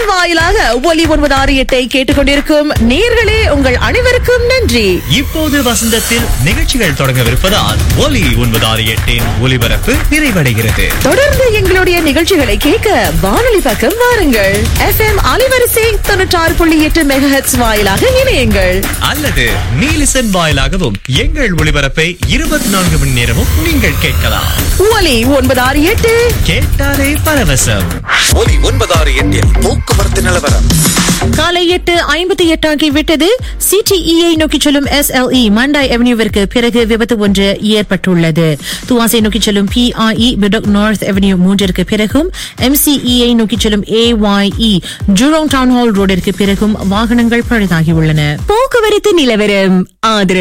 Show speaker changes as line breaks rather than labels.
வாயிலாக ஒலி 968 கேட்டுக்கொண்டிருக்கும் நேர்களே உங்கள் அனைவருக்கும் நன்றி.
இப்போது வசந்தத்தில் நிகழ்ச்சிகள் தொடங்கவிருப்பதால் ஒலி 968 ஒலிபரப்பு நிறைவடைகிறது.
தொடர்ந்து எங்களுடைய நிகழ்ச்சிகளை கேட்க வானொலி பக்கம் வாருங்கள். FM அலைவரிசை 96.8 மெகாஹெர்ட்ஸ் வாயிலாக இணையுங்கள்.
அல்லது நீலிசன் வாயிலாகவும் எங்கள் ஒளிபரப்பை 24 மணி நேரமும் நீங்கள் கேட்கலாம்.
ஒலி 968
கேட்டாலே பரவசம்.
ஒலி 968 போக்குவரத்து நிலவரம்.
காலை 8:58 ஆகிவிட்டது. CTE நோக்கி செல்லும் SLE மண்டாய் அவென்யூவிற்கு பிறகு விபத்து ஒன்று ஏற்பட்டுள்ளது. துவாசை நோக்கி செல்லும் PRE பிடக் நார்த் அவென்யூ 3ற்கு பிறகும், MCE நோக்கி செல்லும் AYE ஜூரோங் டவுன் ஹால் ரோடிற்கு பிறகும் வாகனங்கள் பழுதாகியுள்ளன. போக்குவரத்து நிலவரம் ஆதரவு